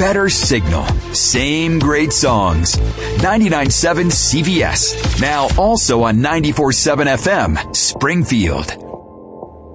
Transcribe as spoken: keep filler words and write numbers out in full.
better signal, same great songs. ninety-nine point seven C V S. Now also on ninety-four point seven F M, Springfield.